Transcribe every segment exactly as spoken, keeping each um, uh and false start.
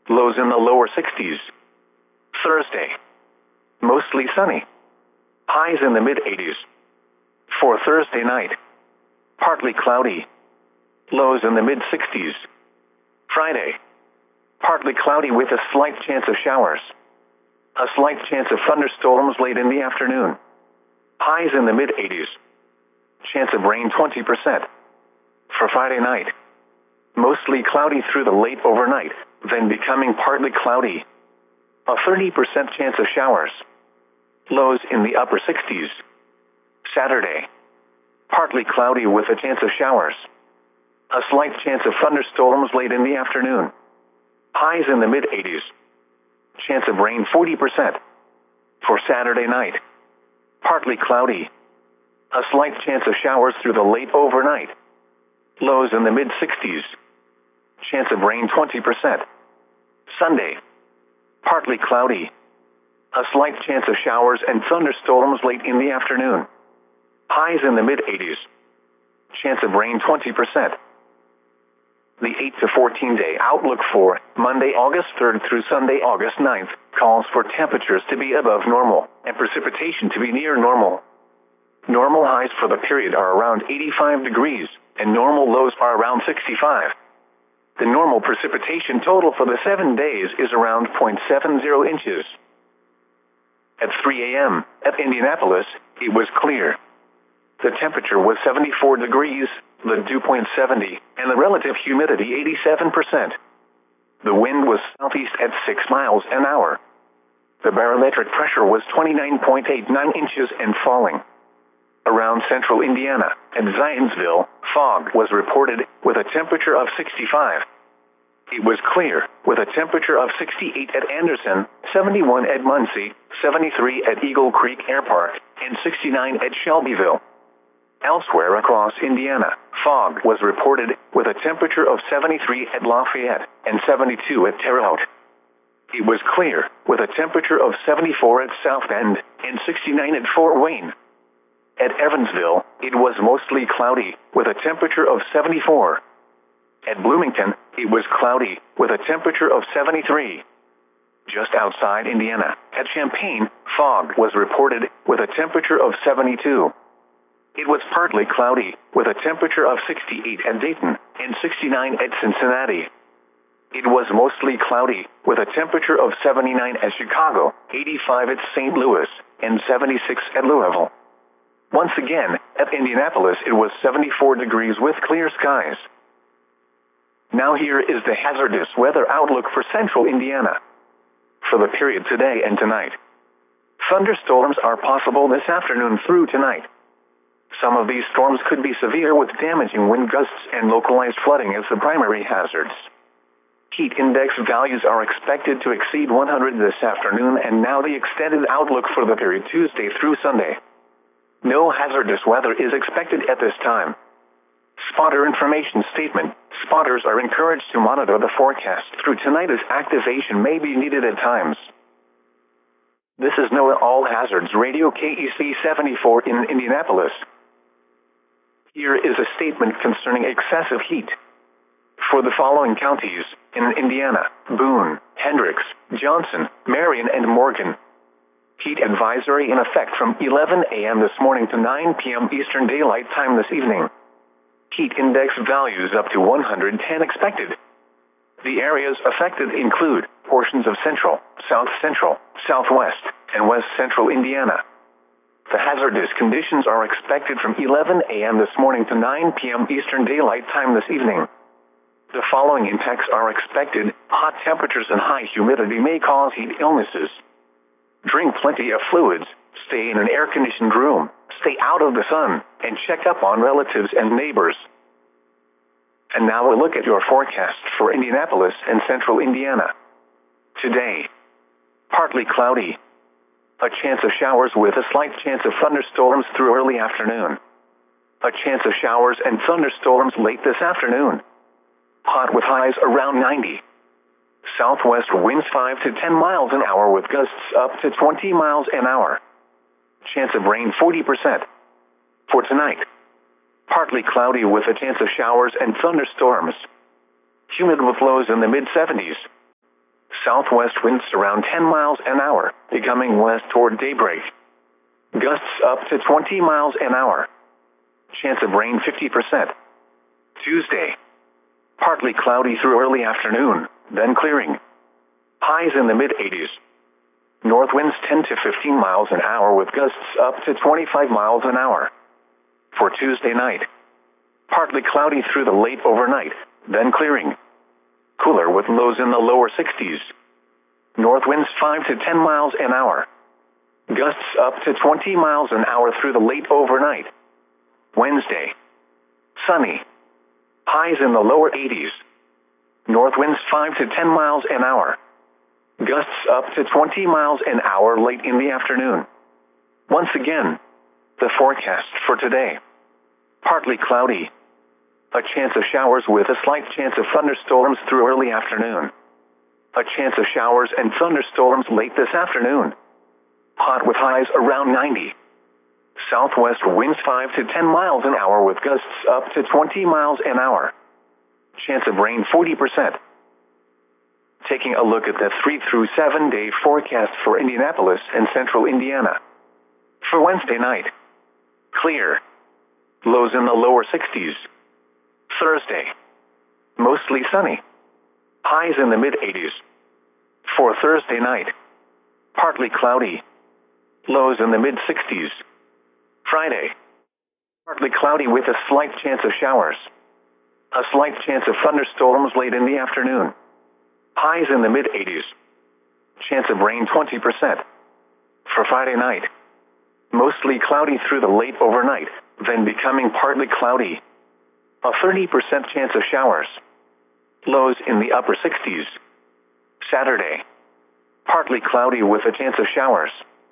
Lows in the lower sixties. Thursday, mostly sunny. Highs in the mid-eighties. For Thursday night, partly cloudy. Lows in the mid-sixties. Friday, partly cloudy with a slight chance of showers. A slight chance of thunderstorms late in the afternoon. Highs in the mid-eighties. Chance of rain twenty percent. For Friday night, mostly cloudy through the late overnight, then becoming partly cloudy. A thirty percent chance of showers. Lows in the upper sixties. Saturday, partly cloudy with a chance of showers. A slight chance of thunderstorms late in the afternoon. Highs in the mid-eighties. Chance of rain forty percent. For Saturday night, partly cloudy. A slight chance of showers through the late overnight. Lows in the mid-sixties. Chance of rain twenty percent. Sunday, partly cloudy. A slight chance of showers and thunderstorms late in the afternoon. Highs in the mid-eighties. Chance of rain twenty percent. The eight to fourteen day outlook for Monday, August third through Sunday, August ninth, calls for temperatures to be above normal and precipitation to be near normal. Normal highs for the period are around eighty-five degrees, and normal lows are around sixty-five. The normal precipitation total for the seven days is around zero point seven zero inches. At three a m at Indianapolis, it was clear. The temperature was seventy-four degrees, the dew point seventy, and the relative humidity eighty-seven percent. The wind was southeast at six miles an hour. The barometric pressure was twenty-nine point eight nine inches and falling. Around central Indiana and Zionsville, fog was reported with a temperature of sixty-five. It was clear with a temperature of sixty-eight at Anderson, seventy-one at Muncie, seventy-three at Eagle Creek Air Park, and sixty-nine at Shelbyville. Elsewhere across Indiana, fog was reported with a temperature of seventy-three at Lafayette and seventy-two at Terre Haute. It was clear with a temperature of seventy-four at South Bend and sixty-nine at Fort Wayne. At Evansville, it was mostly cloudy with a temperature of seventy-four. At Bloomington, it was cloudy with a temperature of seventy-three. Just outside Indiana, at Champaign, fog was reported with a temperature of seventy-two. It was partly cloudy with a temperature of sixty-eight at Dayton and sixty-nine at Cincinnati. It was mostly cloudy with a temperature of seventy-nine at Chicago, eighty-five at Saint Louis, and seventy-six at Louisville. Once again, at Indianapolis it was seventy-four degrees with clear skies. Now here is the hazardous weather outlook for central Indiana. For the period today and tonight, thunderstorms are possible this afternoon through tonight. Some of these storms could be severe with damaging wind gusts and localized flooding as the primary hazards. Heat index values are expected to exceed one hundred this afternoon, and now the extended outlook for the period Tuesday through Sunday. No hazardous weather is expected at this time. Spotter information statement. Spotters are encouraged to monitor the forecast through tonight as activation may be needed at times. This is NOAA All Hazards Radio K E C seventy-four in Indianapolis. Here is a statement concerning excessive heat. For the following counties in Indiana: Boone, Hendricks, Johnson, Marion, and Morgan. Heat advisory in effect from eleven a m this morning to nine p m Eastern Daylight Time this evening. Heat index values up to one hundred ten expected. The areas affected include portions of central, south central, southwest, and west central Indiana. The hazardous conditions are expected from eleven a m this morning to nine p m Eastern Daylight Time this evening. The following impacts are expected. Hot temperatures and high humidity may cause heat illnesses. Drink plenty of fluids, stay in an air-conditioned room, stay out of the sun, and check up on relatives and neighbors. And now a look at your forecast for Indianapolis and central Indiana. Today, partly cloudy. A chance of showers with a slight chance of thunderstorms through early afternoon. A chance of showers and thunderstorms late this afternoon. Hot with highs around ninety. Southwest winds five to ten miles an hour with gusts up to twenty miles an hour. Chance of rain forty percent. For tonight, partly cloudy with a chance of showers and thunderstorms. Humid with lows in the mid seventies. Southwest winds around ten miles an hour, becoming west toward daybreak. Gusts up to twenty miles an hour. Chance of rain fifty percent. Tuesday. Partly cloudy through early afternoon, then clearing. Highs in the mid eighties. North winds ten to fifteen miles an hour with gusts up to twenty-five miles an hour. For Tuesday night. Partly cloudy through the late overnight, then clearing. Cooler with lows in the lower sixties. North winds five to ten miles an hour. Gusts up to twenty miles an hour through the late overnight. Wednesday. Sunny. Highs in the lower eighties. North winds five to ten miles an hour. Gusts up to twenty miles an hour late in the afternoon. Once again, the forecast for today. Partly cloudy. A chance of showers with a slight chance of thunderstorms through early afternoon. A chance of showers and thunderstorms late this afternoon. Hot with highs around ninety. Southwest winds five to ten miles an hour with gusts up to twenty miles an hour. Chance of rain forty percent. Taking a look at the three through seven day forecast for Indianapolis and central Indiana. For Wednesday night. Clear. Lows in the lower sixties. Thursday. Mostly sunny. Highs in the mid eighties. For Thursday night. Partly cloudy. Lows in the mid sixties. Friday. Partly cloudy with a slight chance of showers. A slight chance of thunderstorms late in the afternoon. Highs in the mid eighties. Chance of rain twenty percent. For Friday night. Mostly cloudy through the late overnight, then becoming partly cloudy. A thirty percent chance of showers. Lows in the upper sixties. Saturday. Partly cloudy with a chance of showers.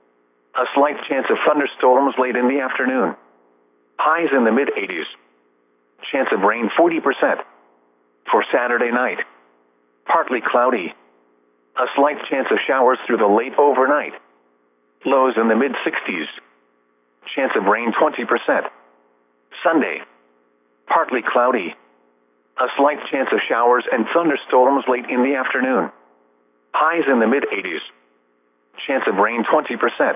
A slight chance of thunderstorms late in the afternoon. Highs in the mid eighties. Chance of rain forty percent. For Saturday night. Partly cloudy. A slight chance of showers through the late overnight. Lows in the mid sixties. Chance of rain twenty percent. Sunday. Partly cloudy. A slight chance of showers and thunderstorms late in the afternoon. Highs in the mid eighties. Chance of rain twenty percent.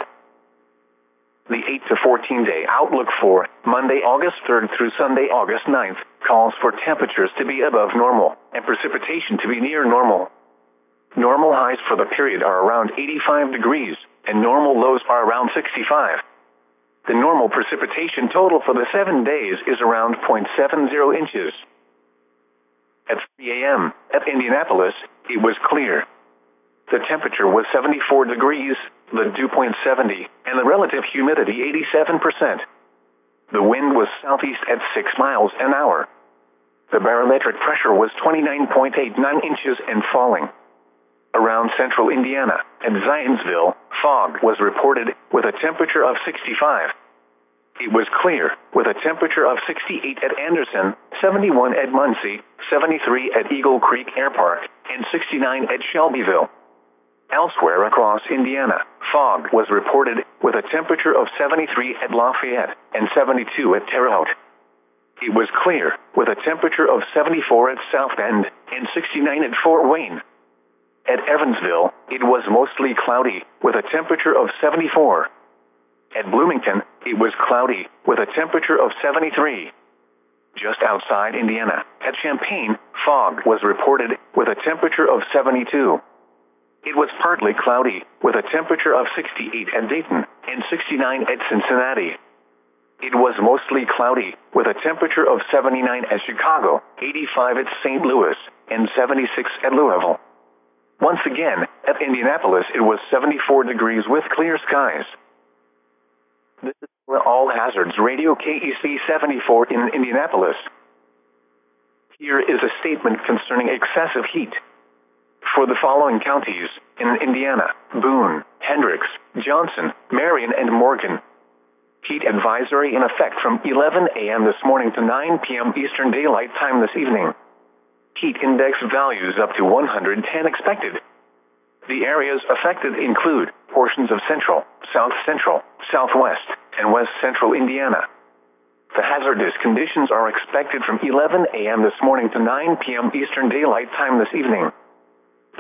The eight to fourteen day outlook for Monday, August third through Sunday, August ninth, calls for temperatures to be above normal and precipitation to be near normal. Normal highs for the period are around eighty-five degrees, and normal lows are around sixty-five. The normal precipitation total for the seven days is around zero point seven zero inches. At three a m at Indianapolis, it was clear. The temperature was seventy-four degrees, the dew point seventy, and the relative humidity eighty-seven percent. The wind was southeast at six miles an hour. The barometric pressure was twenty-nine point eight nine inches and falling. Around central Indiana and Zionsville, fog was reported with a temperature of sixty-five. It was clear with a temperature of sixty-eight at Anderson, seventy-one at Muncie, seventy-three at Eagle Creek Air Park, and sixty-nine at Shelbyville. Elsewhere across Indiana, fog was reported with a temperature of seventy-three at Lafayette and seventy-two at Terre Haute. It was clear with a temperature of seventy-four at South Bend and sixty-nine at Fort Wayne. At Evansville, it was mostly cloudy with a temperature of seventy-four. At Bloomington, it was cloudy with a temperature of seventy-three. Just outside Indiana, at Champaign, fog was reported with a temperature of seventy-two. It was partly cloudy with a temperature of sixty-eight at Dayton and sixty-nine at Cincinnati. It was mostly cloudy with a temperature of seventy-nine at Chicago, eighty-five at Saint Louis, and seventy-six at Louisville. Once again, at Indianapolis it was seventy-four degrees with clear skies. This is All Hazards Radio K E C seventy-four in Indianapolis. Here is a statement concerning excessive heat. For the following counties in Indiana: Boone, Hendricks, Johnson, Marion, and Morgan. Heat advisory in effect from eleven a m this morning to nine p m Eastern Daylight Time this evening. Heat index values up to one hundred ten expected. The areas affected include portions of central, south central, southwest, and west central Indiana. The hazardous conditions are expected from eleven a m this morning to nine p m Eastern Daylight Time this evening.